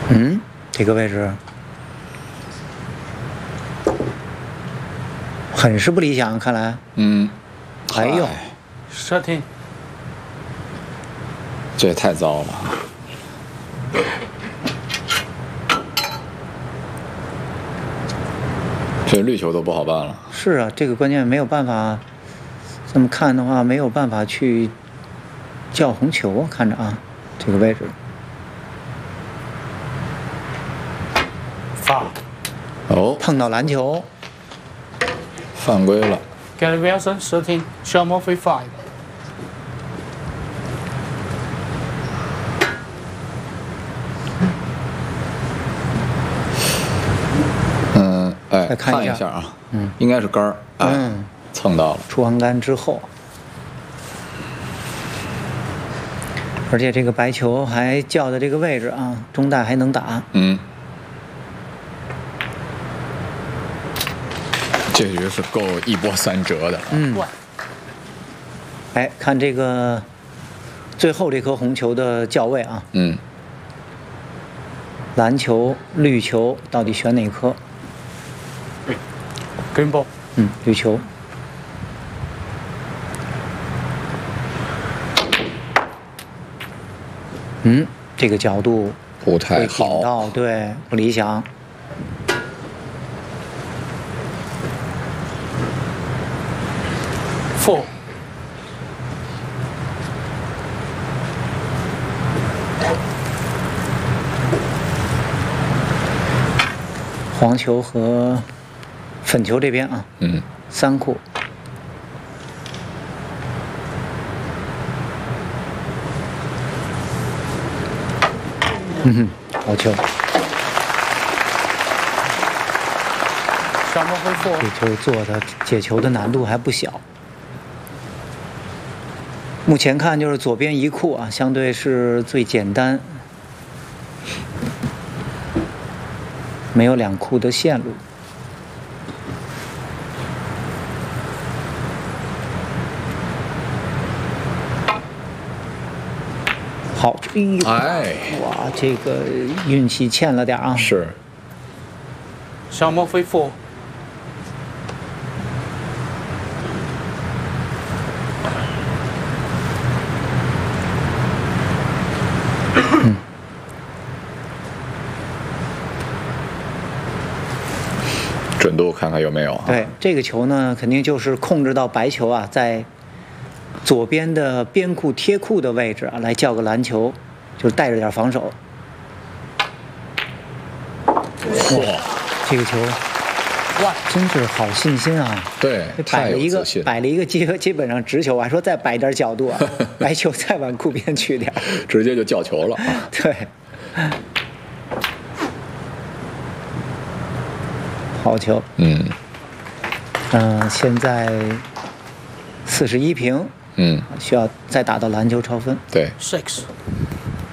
嗯，这个位置很是不理想，看来。 嗯， 哎呦， 13。 这也太糟了。这绿球都不好办了。 是啊，这个关键没有办法，这么看的话没有办法去叫红球啊，看着啊，这个位置。 Foul。 哦， 碰到篮球， 犯规了。 Gary Wilson 13. Sean Murphy 5. 哎， 再看一下啊，应该是杆儿，哎，蹭到了， 出横杆之后，而且这个白球还叫的这个位置啊，中带还能打。 这局是够一波三折的。 哎，看这个最后这颗红球的叫位啊，蓝球、绿球到底选哪颗？ Green ball。 绿球。这个角度不太好， 到对，不理想。 4。 黄球和粉球这边啊，3库。好球！ Sean Murphy 4。 这球做的解球的难度还不小。目前看就是左边1库啊，相对是最简单，没有2库的线路。好， 哎， 哇，这个运气欠了点啊。 是。 Sean Murphy 4。 准度看看有没有啊？ 对，这个球呢，肯定就是控制到白球啊，在左边的边库贴库的位置啊，来叫个篮球，就是带着点防守。 哇， 这个球，哇，真是好信心啊！ 对， 摆了一个基本上直球，我还说再摆点角度啊，白球再往库边去点， 直接就叫球了。 对。 好球，现在41平，需要再打到篮球超分。 对 6。